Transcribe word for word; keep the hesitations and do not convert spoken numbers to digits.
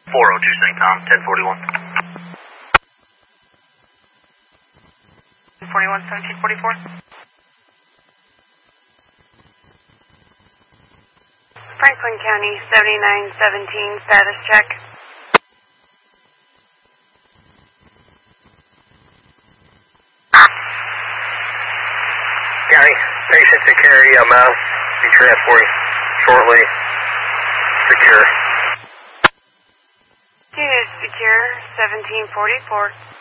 four oh two Saint Tom, ten forty-one. forty-one, seventeen forty-four. Franklin County, seventy-nine seventeen, status check. County, patient to carry E M S, be transporting shortly, secure. Unit secure, seventeen forty-four.